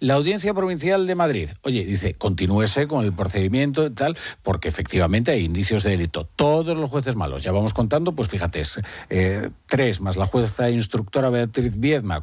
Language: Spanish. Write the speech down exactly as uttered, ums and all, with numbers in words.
La Audiencia Provincial de Madrid, oye, dice, continúese con el procedimiento y tal, porque efectivamente hay indicios de delito. Todos los jueces malos, ya vamos contando, pues fíjate, es, eh, tres más la jueza instructora Beatriz Viedma,